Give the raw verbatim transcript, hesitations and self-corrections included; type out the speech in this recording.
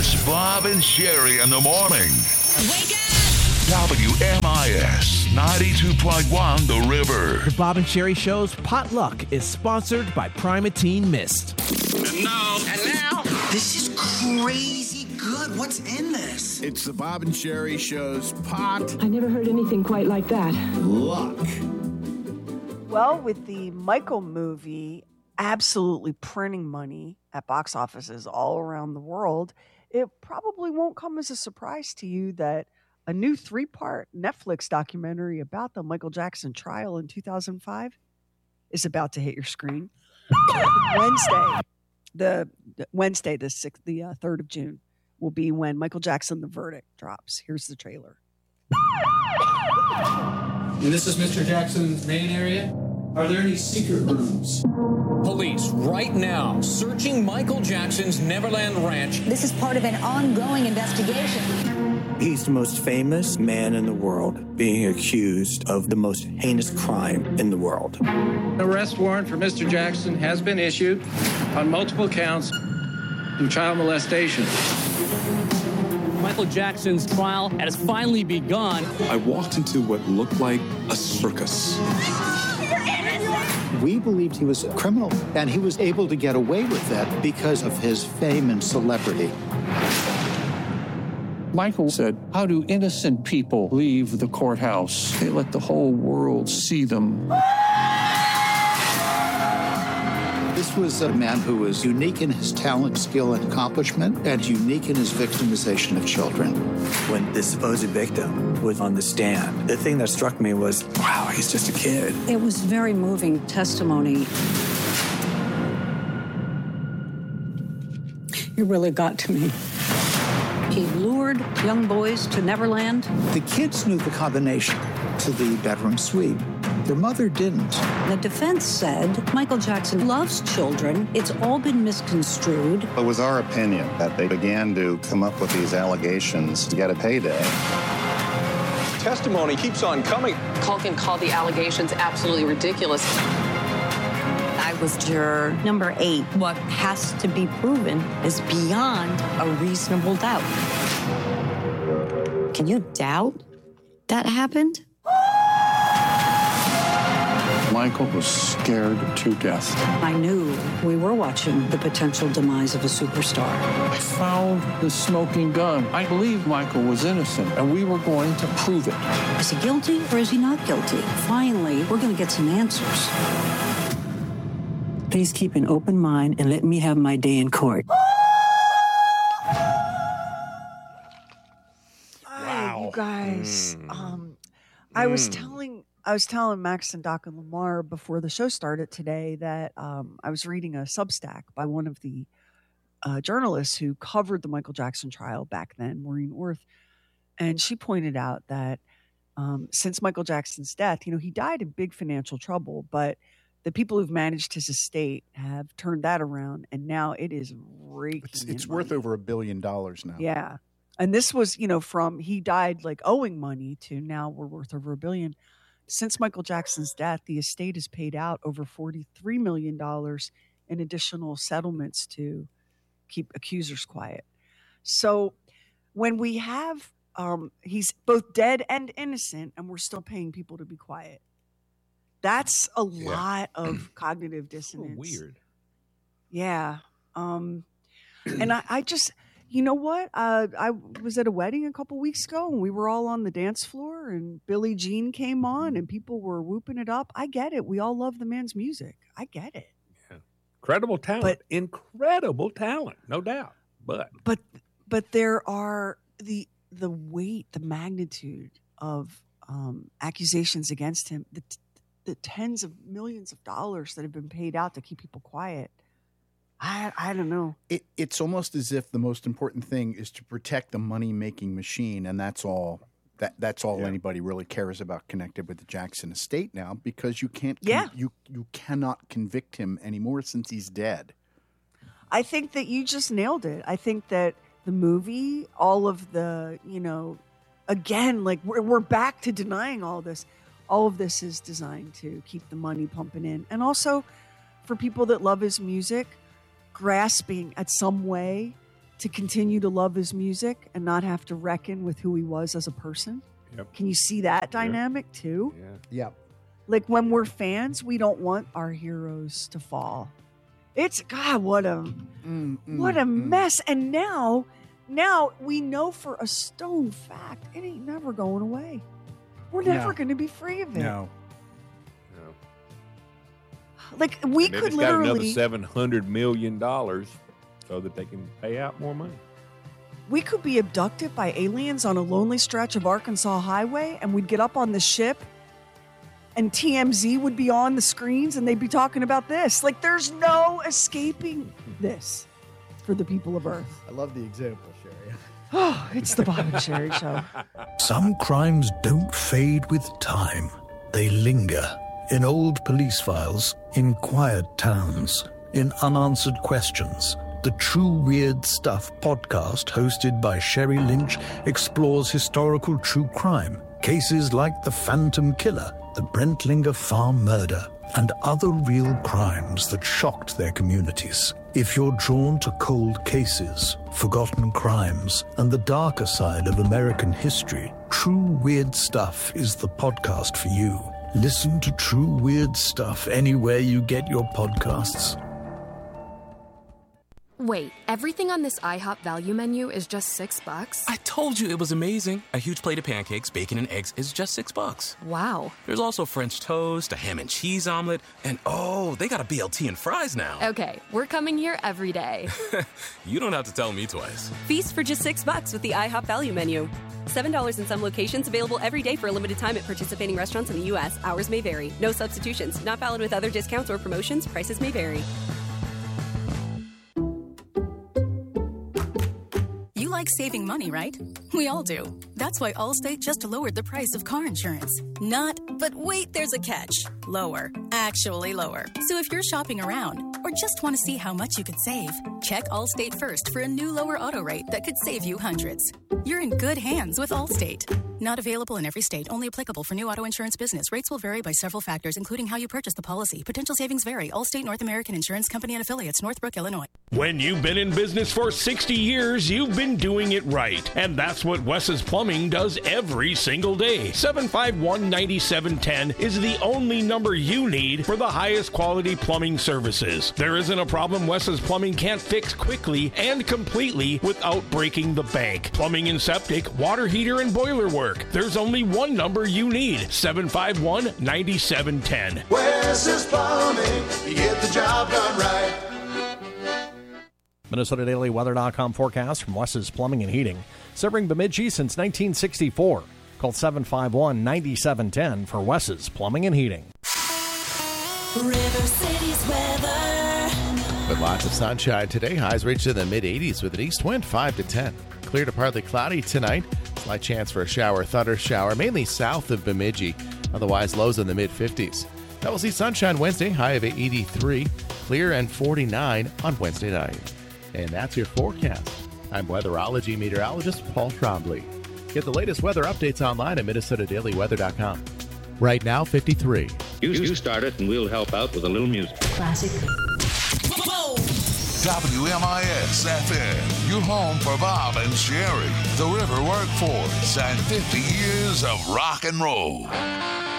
It's Bob and Sherry in the morning. Wake up! W M I S ninety-two point one The River. The Bob and Sherry Show's Potluck is sponsored by Primatene Mist. And now, And now, This is crazy good. What's in this? it's the Bob and Sherry Show's Pot I never heard anything quite like that. Luck. Well, with the Michael movie absolutely printing money at box offices all around the world, it probably won't come as a surprise to you that a new three-part Netflix documentary about the Michael Jackson trial in two thousand five is about to hit your screen. Wednesday, the, the Wednesday, the sixth, the uh, third of June, will be when Michael Jackson: The Verdict drops. Here's the trailer. And this is Mister Jackson's main area? Are there any secret rooms? Police right now searching Michael Jackson's Neverland Ranch. This is part of an ongoing investigation. He's the most famous man in the world, being accused of the most heinous crime in the world. An arrest warrant for Mister Jackson has been issued on multiple counts of child molestation. Michael Jackson's trial has finally begun. I walked into what looked like a circus. We believed he was a criminal, and he was able to get away with that because of his fame and celebrity. Michael said, how do innocent people leave the courthouse? They let the whole world see them. This was a man who was unique in his talent, skill, and accomplishment, and unique in his victimization of children. When the supposed victim was on the stand, the thing that struck me was, wow, he's just a kid. It was very moving testimony. It really got to me. He lured young boys to Neverland. The kids knew the combination to the bedroom suite. Their mother didn't. The defense said Michael Jackson loves children. It's all been misconstrued. It was our opinion that they began to come up with these allegations to get a payday. Testimony keeps on coming. Culkin called the allegations absolutely ridiculous. I was juror number eight. What has to be proven is beyond a reasonable doubt. Can you doubt that happened? Michael was scared to death. I knew we were watching the potential demise of a superstar. I found the smoking gun. I believed Michael was innocent, and we were going to prove it. Is he guilty or is he not guilty? Finally, we're going to get some answers. Please keep an open mind and let me have my day in court. Wow. You guys, mm. um, I mm. was telling... I was telling Max and Doc and Lamar before the show started today that um, I was reading a Substack by one of the uh, journalists who covered the Michael Jackson trial back then, Maureen Orth. And she pointed out that um, since Michael Jackson's death, you know, he died in big financial trouble, but the people who've managed his estate have turned that around. And now it is raking It's, it's worth money. over a billion dollars now. Yeah. And this was, you know, from he died like owing money to now we're worth over a billion. Since Michael Jackson's death, the estate has paid out over forty-three million dollars in additional settlements to keep accusers quiet. So when we have, um, he's both dead and innocent, and we're still paying people to be quiet. That's a yeah. lot of cognitive dissonance. So weird. Yeah. Um, and I, I just... You know what? Uh, I was at a wedding a couple weeks ago, and we were all on the dance floor, and Billie Jean came on, and people were whooping it up. I get it. We all love the man's music. I get it. Yeah. Incredible talent. But, Incredible talent, no doubt. But but but there are the the weight, the magnitude of um, accusations against him, the the tens of millions of dollars that have been paid out to keep people quiet. I, I don't know. It, it's almost as if the most important thing is to protect the money-making machine, and that's all. That that's all yeah. anybody really cares about connected with the Jackson estate now, because you can't. Yeah. Con- you you cannot convict him anymore since he's dead. I think that you just nailed it. I think that the movie, all of the, you know, again, like we're we're back to denying all this. All of this is designed to keep the money pumping in, and also for people that love his music, grasping at some way to continue to love his music and not have to reckon with who he was as a person? Yep. Can you see that dynamic yep. too? Yeah. Yep. Like when we're fans, we don't want our heroes to fall. It's God, what a mm, mm, what a mm. mess. And now, now we know for a stone fact it ain't never going away. We're never No. going to be free of it. No. No. Like we And they could just got another literally, seven hundred million dollars so that they can pay out more money. we could be abducted by aliens on a lonely stretch of Arkansas highway, and we'd get up on the ship, and T M Z would be on the screens, and they'd be talking about this. Like there's no escaping this for the people of Earth. I love the example, Sherry. Oh, it's the Bob and Sherry Show. Some crimes don't fade with time. They linger in old police files, in quiet towns, in unanswered questions. The True Weird Stuff podcast, hosted by Sherry Lynch, explores historical true crime, cases like the Phantom Killer, the Brentlinger farm murder, and other real crimes that shocked their communities. If you're drawn to cold cases, forgotten crimes, and the darker side of American history, True Weird Stuff is the podcast for you. Listen to True Weird Stuff anywhere you get your podcasts. Wait, everything on this IHOP value menu is just six bucks? I told you it was amazing. A huge plate of pancakes, bacon, and eggs is just six bucks. Wow. There's also French toast, a ham and cheese omelet, and oh, they got a B L T and fries now. Okay, we're coming here every day. You don't have to tell me twice. Feast for just six bucks with the IHOP value menu. seven dollars in some locations, available every day for a limited time at participating restaurants in the U S. Hours may vary. No substitutions. Not valid with other discounts or promotions. Prices may vary. You like saving money, right? We all do. That's why Allstate just lowered the price of car insurance. Not, but wait, there's a catch. Lower. Actually lower. So if you're shopping around or just want to see how much you could save, check Allstate first for a new lower auto rate that could save you hundreds. You're in good hands with Allstate. Not available in every state. Only applicable for new auto insurance business. Rates will vary by several factors, including how you purchase the policy. Potential savings vary. Allstate North American Insurance Company and affiliates, Northbrook, Illinois. When you've been in business for sixty years, you've been doing it right. And that's what Wes's Plumbing does every single day. seven five one, nine seven one zero is the only number you need for the highest quality plumbing services. There isn't a problem Wes's Plumbing can't fix quickly and completely without breaking the bank. Plumbing and septic, water heater, and boiler work. There's only one number you need. seven five one, nine seven one zero. Wes's Plumbing, you get the job done right. Minnesota Daily Weather dot com forecast from Wes's Plumbing and Heating. Serving Bemidji since nineteen sixty-four. Call seven five one, nine seven one zero for Wes's Plumbing and Heating. River City's weather. With lots of sunshine today, highs reach in the mid eighties with an east wind five to ten. Clear to partly cloudy tonight. Slight chance for a shower, thunder shower, mainly south of Bemidji. Otherwise, lows in the mid fifties. Now we'll see sunshine Wednesday, high of eighty-three. Clear and forty-nine on Wednesday night. And that's your forecast. I'm weatherology meteorologist Paul Trombley. Get the latest weather updates online at Minnesota Daily Weather dot com. Right now, fifty-three. You, you start it and we'll help out with a little music. Classic. W M I S F M, your home for Bob and Sherry, the River Workforce, and fifty years of rock and roll.